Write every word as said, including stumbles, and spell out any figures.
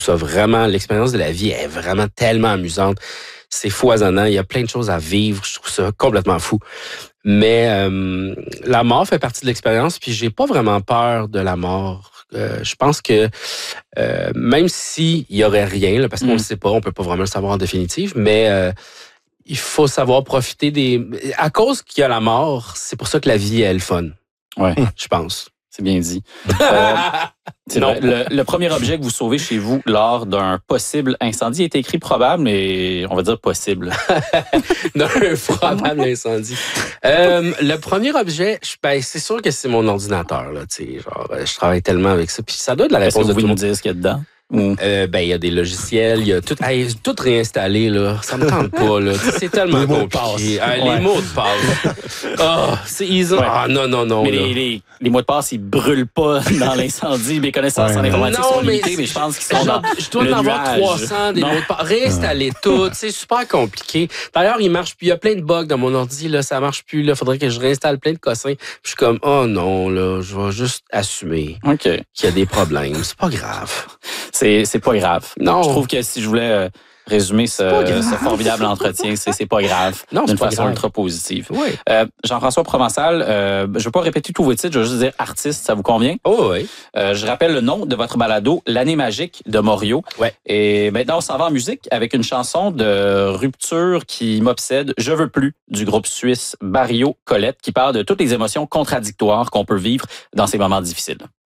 ça vraiment, l'expérience de la vie est vraiment tellement amusante. C'est foisonnant, il y a plein de choses à vivre, je trouve ça complètement fou. Mais euh, la mort fait partie de l'expérience, puis j'ai pas vraiment peur de la mort. Euh, je pense que euh, même s'il y aurait rien, là, parce qu'on ne mm. le sait pas, on peut pas vraiment le savoir en définitive, mais euh, il faut savoir profiter des... À cause qu'il y a la mort, c'est pour ça que la vie est le fun. Ouais, je pense. C'est bien dit. Euh, c'est non. Vrai, le, le premier objet que vous sauvez chez vous lors d'un possible incendie est écrit probable, mais on va dire possible. non, un probable incendie. Euh, le premier objet, je, ben, c'est sûr que c'est mon ordinateur. Là, genre, je travaille tellement avec ça. Puis ça doit être la réponse de tout le monde. Est-ce que vous nous dire ce qu'il y a dedans? Mm. Euh, ben, il y a des logiciels, il y a tout, hey, tout réinstallé, là. Ça me tente pas, là. C'est tellement les compliqué. Mots de euh, ouais. Les mots de passe. Ah, oh, c'est easy. Ouais. Ah, non, non, non. Mais les, les, les mots de passe, ils brûlent pas dans l'incendie. Mes connaissances ouais. en informatique non, sont limitées, mais je pense qu'ils sont dans Je dois en avoir trois cents, des non. mots de passe. Réinstaller tout. C'est super compliqué. D'ailleurs, il marche plus. Il y a plein de bugs dans mon ordi, là. Ça marche plus, là. Faudrait que je réinstalle plein de cossins. Puis je suis comme, oh non, là. Je vais juste assumer okay. qu'il y a des problèmes. C'est pas grave. C'est, c'est pas grave. Non. Je trouve que si je voulais euh, résumer ce, ce formidable entretien, c'est, c'est pas grave. Non, d'une c'est façon grave. ultra positive. Oui. Euh, Jean-François Provençal, euh, je vais pas répéter tous vos titres, je vais juste dire artiste, ça vous convient? Oh oui. Euh, je rappelle le nom de votre balado, L'année magique de Morio. Ouais. Et maintenant, on s'en va en musique avec une chanson de rupture qui m'obsède, Je veux plus, du groupe suisse Barrio Colette, qui parle de toutes les émotions contradictoires qu'on peut vivre dans ces moments difficiles.